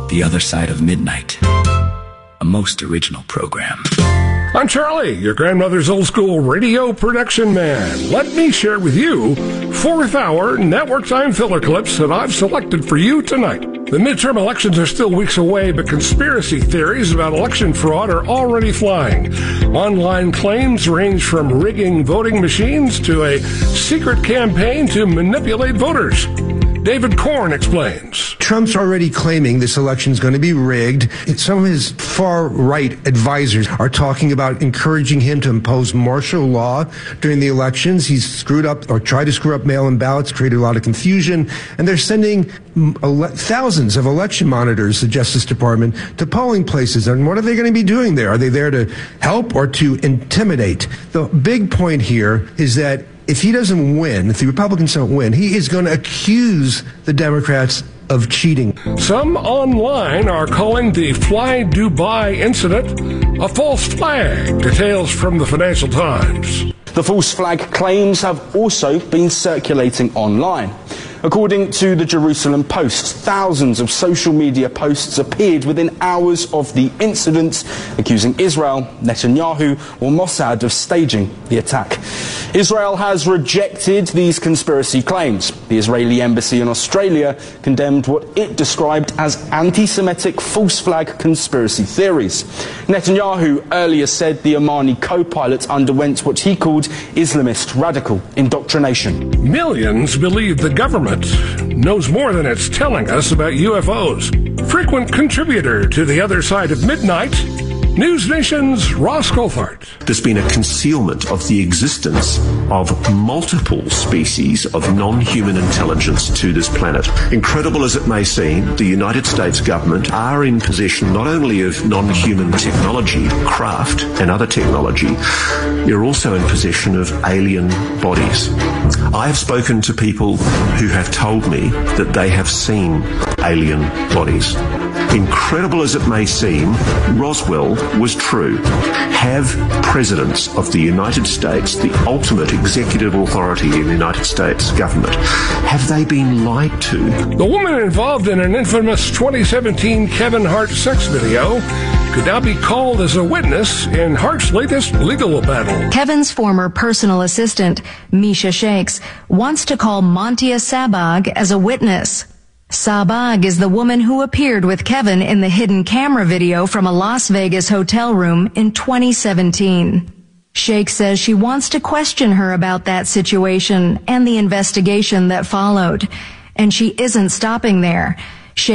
The Other Side of Midnight, a most original program. I'm Charlie, your grandmother's old school radio production man. Let me share with you 4th hour network time filler clips that I've selected for you tonight. The midterm elections are still weeks away, but conspiracy theories about election fraud are already flying. Online claims range from rigging voting machines to a secret campaign to manipulate voters. David Korn explains. Trump's already claiming this election is going to be rigged. Some of his far-right advisors are talking about encouraging him to impose martial law during the elections. He's screwed up or tried to screw up mail-in ballots, created a lot of confusion, and they're sending thousands of election monitors, the Justice Department, to polling places. And what are they going to be doing there? Are they there to help or to intimidate? The big point here is that if he doesn't win, if the Republicans don't win, he is going to accuse the Democrats of cheating. Some online are calling the Fly Dubai incident a false flag. Details from the Financial Times. The false flag claims have also been circulating online. According to the Jerusalem Post, thousands of social media posts appeared within hours of the incident, accusing Israel, Netanyahu or Mossad of staging the attack. Israel has rejected these conspiracy claims. The Israeli embassy in Australia condemned what it described as anti-Semitic false flag conspiracy theories. Netanyahu earlier said the Omani co-pilot underwent what he called Islamist radical indoctrination. Millions believe the government knows more than it's telling us about UFOs. Frequent contributor to The Other Side of Midnight, News Nation's Ross Coulthart. There's been a concealment of the existence of multiple species of non-human intelligence to this planet. Incredible as it may seem, the United States government are in possession not only of non-human technology, craft and other technology, you're also in possession of alien bodies. I have spoken to people who have told me that they have seen alien bodies. Incredible as it may seem, Roswell was true. Have presidents of the United States, the ultimate executive authority in the United States government, have they been lied to? The woman involved in an infamous 2017 Kevin Hart sex video could now be called as a witness in Hart's latest legal battle. Kevin's former personal assistant, Misha Shakes, wants to call Mantia Sabag as a witness. Sabag is the woman who appeared with Kevin in the hidden camera video from a Las Vegas hotel room in 2017. Shakes says she wants to question her about that situation and the investigation that followed. And she isn't stopping there.